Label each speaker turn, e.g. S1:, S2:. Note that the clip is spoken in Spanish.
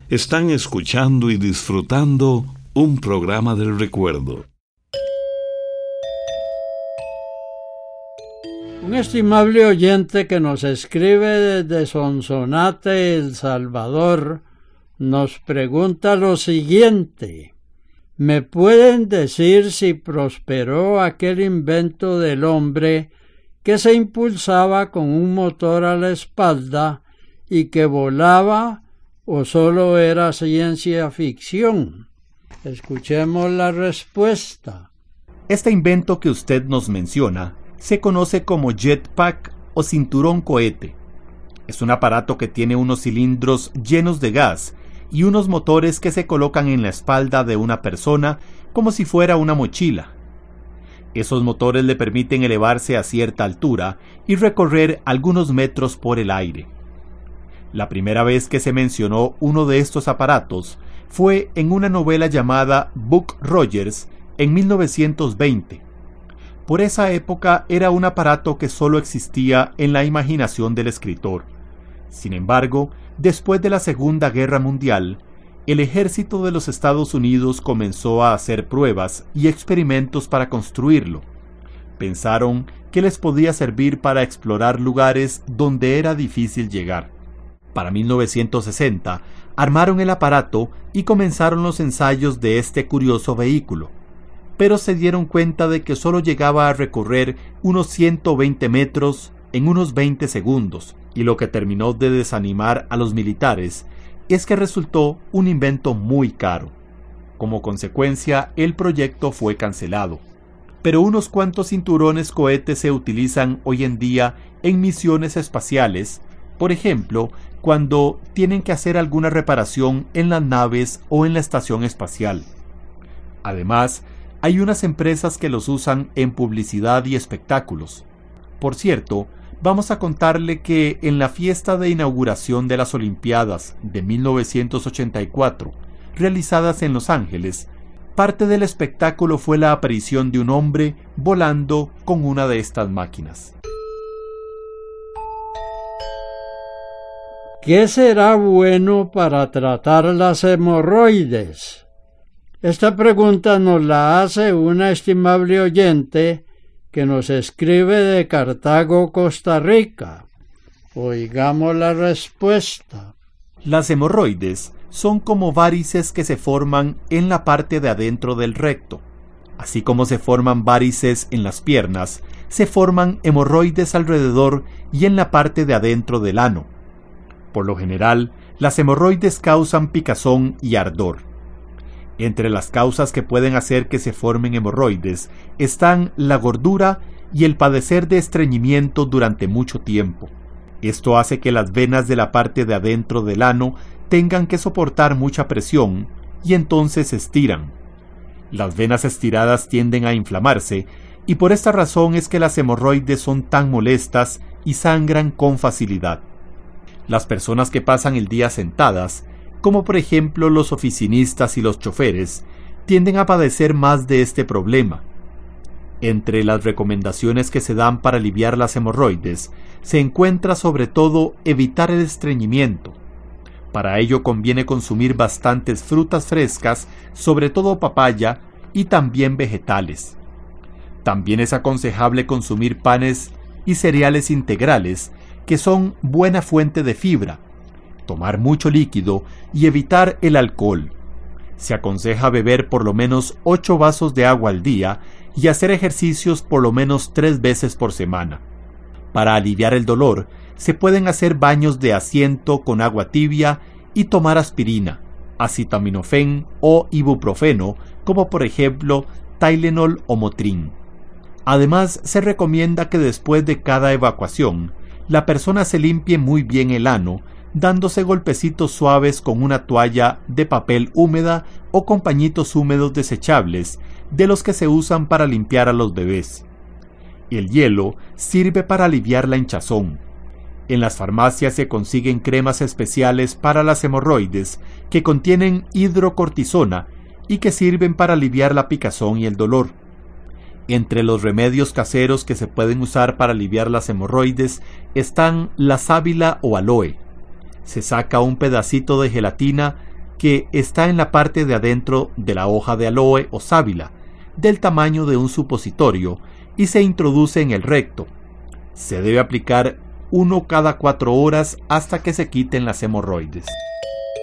S1: Están escuchando y disfrutando un programa del recuerdo.
S2: Un estimable oyente que nos escribe desde Sonsonate, El Salvador, nos pregunta lo siguiente: ¿me pueden decir si prosperó aquel invento del hombre que se impulsaba con un motor a la espalda y que volaba, o solo era ciencia ficción? Escuchemos la respuesta.
S3: Este invento que usted nos menciona se conoce como jetpack o cinturón cohete. Es un aparato que tiene unos cilindros llenos de gas y unos motores que se colocan en la espalda de una persona como si fuera una mochila. Esos motores le permiten elevarse a cierta altura y recorrer algunos metros por el aire. La primera vez que se mencionó uno de estos aparatos fue en una novela llamada Buck Rogers en 1920. Por esa época era un aparato que solo existía en la imaginación del escritor. Sin embargo, después de la Segunda Guerra Mundial, el ejército de los Estados Unidos comenzó a hacer pruebas y experimentos para construirlo. Pensaron que les podía servir para explorar lugares donde era difícil llegar. Para 1960, armaron el aparato y comenzaron los ensayos de este curioso vehículo, pero se dieron cuenta de que solo llegaba a recorrer unos 120 metros en unos 20 segundos, y lo que terminó de desanimar a los militares es que resultó un invento muy caro. Como consecuencia, el proyecto fue cancelado. Pero unos cuantos cinturones cohetes se utilizan hoy en día en misiones espaciales, por ejemplo, cuando tienen que hacer alguna reparación en las naves o en la estación espacial. Además, hay unas empresas que los usan en publicidad y espectáculos. Por cierto, vamos a contarle que en la fiesta de inauguración de las Olimpiadas de 1984, realizadas en Los Ángeles, parte del espectáculo fue la aparición de un hombre volando con una de estas máquinas.
S2: ¿Qué será bueno para tratar las hemorroides? Esta pregunta nos la hace una estimable oyente que nos escribe de Cartago, Costa Rica. Oigamos la respuesta.
S3: Las hemorroides son como varices que se forman en la parte de adentro del recto. Así como se forman varices en las piernas, se forman hemorroides alrededor y en la parte de adentro del ano. Por lo general, las hemorroides causan picazón y ardor. Entre las causas que pueden hacer que se formen hemorroides están la gordura y el padecer de estreñimiento durante mucho tiempo. Esto hace que las venas de la parte de adentro del ano tengan que soportar mucha presión y entonces se estiran. Las venas estiradas tienden a inflamarse y por esta razón es que las hemorroides son tan molestas y sangran con facilidad. Las personas que pasan el día sentadas, como por ejemplo los oficinistas y los choferes, tienden a padecer más de este problema. Entre las recomendaciones que se dan para aliviar las hemorroides, se encuentra sobre todo evitar el estreñimiento. Para ello conviene consumir bastantes frutas frescas, sobre todo papaya, y también vegetales. También es aconsejable consumir panes y cereales integrales, que son buena fuente de fibra, tomar mucho líquido y evitar el alcohol. Se aconseja beber por lo menos 8 vasos de agua al día y hacer ejercicios por lo menos 3 veces por semana. Para aliviar el dolor, se pueden hacer baños de asiento con agua tibia y tomar aspirina, acetaminofén o ibuprofeno, como por ejemplo Tylenol o Motrin. Además, se recomienda que después de cada evacuación, la persona se limpie muy bien el ano, dándose golpecitos suaves con una toalla de papel húmeda o con pañitos húmedos desechables, de los que se usan para limpiar a los bebés. El hielo sirve para aliviar la hinchazón. En las farmacias se consiguen cremas especiales para las hemorroides que contienen hidrocortisona y que sirven para aliviar la picazón y el dolor. Entre los remedios caseros que se pueden usar para aliviar las hemorroides están la sábila o aloe. Se saca un pedacito de gelatina, que está en la parte de adentro de la hoja de aloe o sábila, del tamaño de un supositorio, y se introduce en el recto. Se debe aplicar 1 cada 4 horas hasta que se quiten las hemorroides.